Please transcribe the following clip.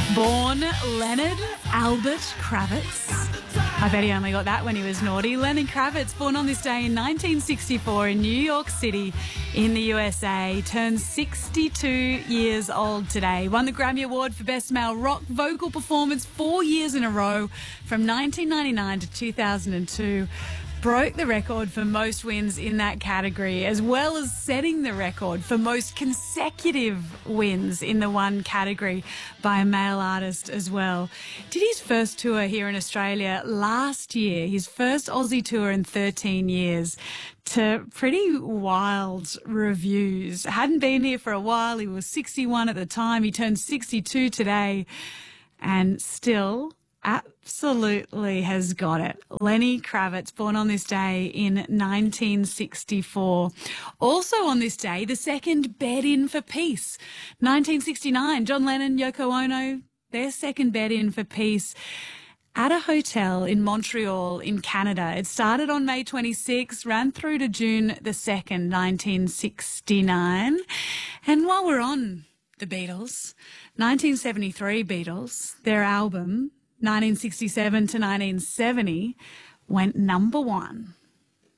Born Leonard Albert Kravitz. I bet he only got that when he was naughty. Lenny Kravitz, born on this day in 1964 in New York City in the USA, turns 62 years old today. Won the Grammy Award for Best Male Rock Vocal Performance 4 years in a row from 1999 to 2002. Broke the record for most wins in that category, as well as setting the record for most consecutive wins in the one category by a male artist as well. Did his first tour here in Australia last year, his first Aussie tour in 13 years, to pretty wild reviews. Hadn't been here for a while. He was 61 at the time. He turned 62 today and still absolutely has got it. Lenny Kravitz, born on this day in 1964. Also on this day, the second bed-in for peace. 1969, John Lennon, Yoko Ono, their second bed-in for peace at a hotel in Montreal in Canada. It started on May 26, ran through to June the 2nd, 1969. And while we're on the Beatles, 1973 Beatles, their album 1967 to 1970 went number one.